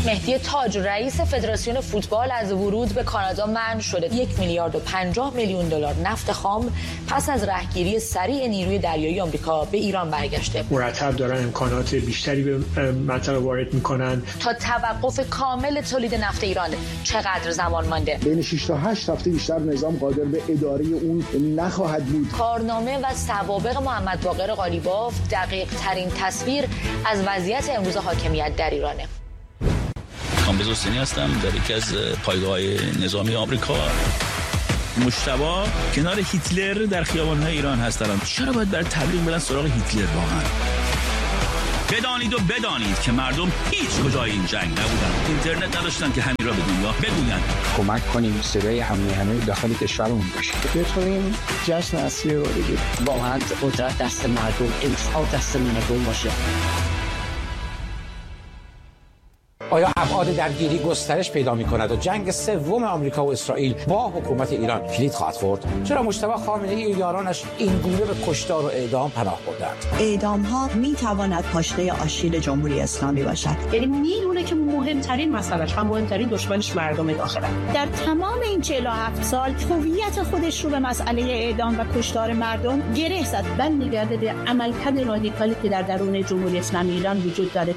مهدی تاج رئیس فدراسیون فوتبال از ورود به کانادا منع شده. 1,050,000,000 دلار نفت خام پس از رهگیری سریع نیروی دریایی آمریکا به ایران برگشته. مرتب دارن امکانات بیشتری به منطقه وارد میکنن. تا توقف کامل تولید نفت ایران چقدر زمان مانده؟ بین 6 تا 8 هفته بیشتر نظام قادر به اداره اون نخواهد بود. کارنامه و سوابق محمد باقر قالیباف دقیق ترین تصویر از وضعیت امروز حاکمیت در ایرانه. کامبیز حسینی هستم، در یکی از پایگاه‌های نظامی آمریکا. مجتبی کنار هیتلر در خیابان‌های ایران هستن. چرا باید برای تبلیغ برن سراغ هیتلر واقعا؟ بدانید و بدانید که مردم هیچ کجای این جنگ نبودن. اینترنت نداشتن که همین را به دنیا بگویند. کمک کنیم صدای همه داخل کشورمون باشه. بتونیم جشن اصلی رو بگیریم. واقعا قدرت دست مردم، انتخاب دست مردم باشه. آیا ابعاد درگیری گسترش پیدا می‌کند و جنگ سوم آمریکا و اسرائیل با حکومت ایران کلید خواهد خورد؟ چرا مجتبی خامنه‌ای و یارانش این گونه به کشتار و اعدام پناه بردند؟ اعدام‌ها می‌تواند پاشنه آشیل جمهوری اسلامی باشد. یعنی میدونه که مهمترین مسئله‌اش هم مهمترین دشمنش مردم داخله. در تمام این 47 سال هویت خودش رو به مسئله اعدام و کشتار مردم گره زد. برمیگرده به عملکرد رادیکالی که در درون جمهوری اسلامی ایران وجود داره.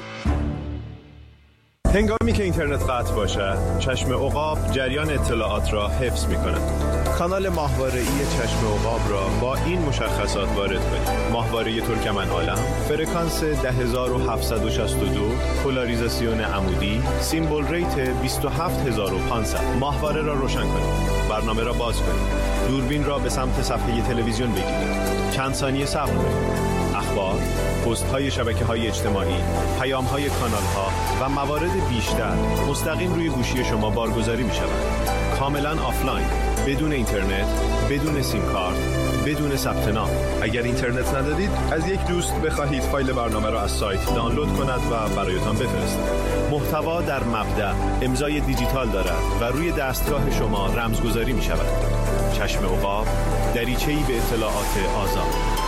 هنگامی که اینترنت قطع باشد، چشم عقاب جریان اطلاعات را حفظ می‌کند. کانال ماهواره‌ای چشم عقاب را با این مشخصات وارد کنید: ماهواره ترکمن عالم، فرکانس 10762، پولاریزاسیون عمودی، سیمبل ریت 27500. ماهواره را روشن کنید. برنامه را باز کنید. دوربین را به سمت صفحه تلویزیون بگیرید. چند ثانیه صبر کنید. اخبار، پست‌های شبکه‌های اجتماعی، پیام‌های کانال‌ها و موارد بیشتر مستقیم روی گوشی شما بارگذاری می‌شود. کاملاً آفلاین، بدون اینترنت، بدون سیم کارت، بدون ثبت نام. اگر اینترنت ندارید، از یک دوست بخواهید فایل برنامه را از سایت دانلود کند و برایتان بفرستد. محتوا در مبدأ امضای دیجیتال دارد و روی دستگاه شما رمزگذاری می‌شود. چشم عقاب، دریچه‌ای به اطلاعات آزاد.